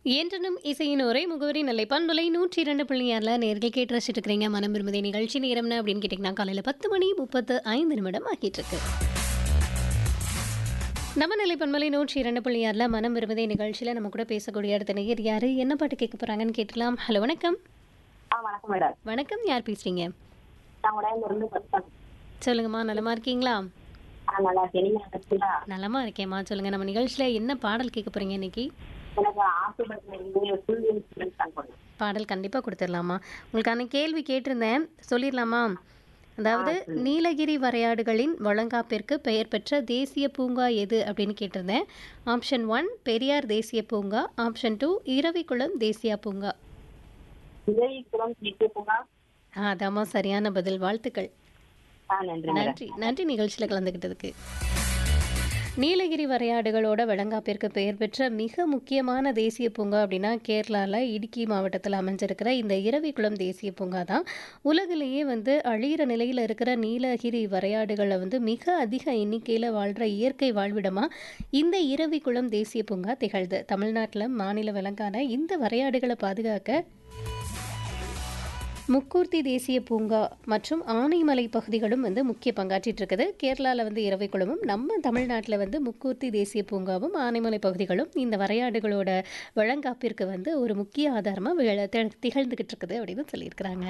என்றனும் இசையின் ஒரே முகவரி நெல்லை பண்பலை 102.6 நேர்கள் கேட்டு ரசிச்சுட்டு இருக்கிறீங்க. மனம் விரும்புதே நிகழ்ச்சி நேரம்னு அப்படின்னு கேட்டிங்கன்னா காலையில் 10:35 ஆகிட்டு இருக்கு. நம்ம நெல்லை பண்பலை 102.6 மனம் விரும்புதே நிகழ்ச்சியில் நம்ம கூட பேசக்கூடிய அடுத்த நேயர் யாரு, என்ன பாட்டு கேட்க போறாங்கன்னு கேட்டலாம். ஹலோ, வணக்கம். வணக்கம் மேடம். வணக்கம், யார் பேசுறீங்க? நான் உடையார்ல பேசுறேன். சொல்லுங்கம்மா, நலமா இருக்கீங்களா? நல்லா இருக்கேன். நீங்க நல்லா இருக்கீங்களா? நலமா இருக்கேம்மா. சொல்லுங்க, நம்ம நிகழ்ச்சியில் என்ன பாடல் கேட்க போறீங்க இன்னைக்கு? எனக்கு ஆசைப்பட்ட ஃபுல் இன்சூரன்ஸ் தான் போடணும். பாடல் கண்டிப்பாக கொடுத்துடலாமா. உங்களுக்கான கேள்வி கேட்டிருந்தேன், சொல்லிடலாமா? அதாவது சொல்லுங்க. நீலகிரி வரையாடுகளின் வளங்காப்பிற்கு பெயர் பெற்ற தேசிய பூங்கா எது அப்படின்னு கேட்டிருந்தேன். ஆப்ஷன் 1 பெரியார் தேசிய பூங்கா, ஆப்ஷன் 2 இரவிக்குளம் தேசிய பூங்கா. இதயக்குளம் தேசிய பூங்கா. அதாம்மா சரியான பதில், வாழ்த்துக்கள். நன்றி மேடம். நன்றி நன்றி நிகழ்ச்சியில் கலந்துக்கிட்டதுக்கு. நீலகிரி வரையாடுகளோட வளங்காப்பிற்கு பெயர் பெற்ற மிக முக்கியமான தேசிய பூங்கா அப்படின்னா கேரளாவில் இடுக்கி மாவட்டத்தில் அமைஞ்சிருக்கிற இந்த இரவிக்குளம் தேசிய பூங்கா தான். உலகிலேயே அழியிற நிலையில் இருக்கிற நீலகிரி வரையாடுகளை மிக அதிக எண்ணிக்கையில் வாழ்கிற இயற்கை வாழ்விடமாக இந்த இரவிக்குளம் தேசிய பூங்கா திகழ்து. தமிழ்நாட்டில் மாநில விலங்கான இந்த வரையாடுகளை பாதுகாக்க முக்கூர்த்தி தேசிய பூங்கா மற்றும் ஆனைமலை பகுதிகளும் முக்கிய பங்காற்றிட்டு இருக்குது. கேரளாவில் இரவிக்குளமும், நம்ம தமிழ்நாட்டில் முக்கூர்த்தி தேசிய பூங்காவும் ஆனைமலை பகுதிகளும் இந்த வரையாடுகளோட வழங்காப்பிற்கு ஒரு முக்கிய ஆதாரமாக திகழ்ந்துகிட்டு இருக்குது அப்படின்னு சொல்லியிருக்கிறாங்க.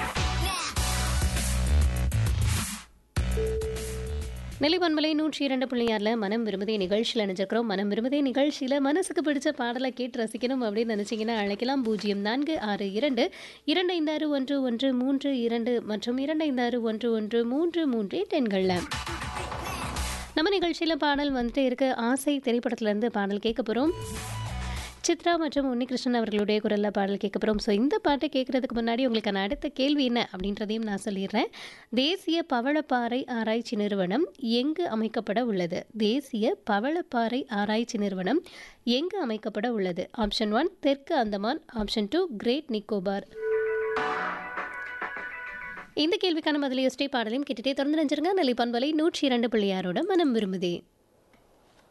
நெல்லை பண்பலை 102.6 மனம் விரும்புதே நிகழ்ச்சியில் நினைச்சிருக்கிறோம். மனம் விரும்புதே நிகழ்ச்சியில் மனசுக்கு பிடிச்ச பாடலை கேட்டு ரசிக்கணும் அப்படின்னு நினச்சிங்கன்னா அழைக்கலாம். 0462561132 மற்றும் 25611333 எண்களில். நம்ம நிகழ்ச்சியில் பாடல் இருக்கு. ஆசை திரைப்படத்திலேருந்து பாடல் கேட்க போகிறோம். சித்ரா மற்றும் உன்னிகிருஷ்ணன் அவர்களுடைய குரலில் பாடல் கேட்க போகிறோம். ஸோ இந்த பாட்டை கேட்குறதுக்கு முன்னாடி உங்களுக்கான அடுத்த கேள்வி என்ன அப்படின்றதையும் நான் சொல்லிடுறேன். தேசிய பவளப்பாறை ஆராய்ச்சி நிறுவனம் எங்கு அமைக்கப்பட உள்ளது? தேசிய பவளப்பாறை ஆராய்ச்சி நிறுவனம் எங்கு அமைக்கப்பட உள்ளது? ஆப்ஷன் 1 தெற்கு அந்தமான், ஆப்ஷன் 2 கிரேட் நிக்கோபார். இந்த கேள்விக்கான பதிலை யோசிச்சே பாடலையும் கேட்டுட்டே தொடர்ந்து நினைச்சிருங்க. நெல்லை பண்பலை 102.6 மனம் விரும்புதே.